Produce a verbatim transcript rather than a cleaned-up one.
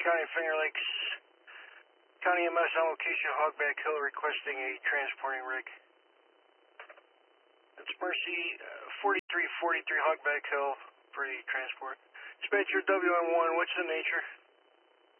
County, Finger Lakes. County M S on location, Hogback Hill, requesting a transporting rig. It's Mercy, uh, forty-three forty-three Hogback Hill for the transport. Dispatcher W M one, what's the nature?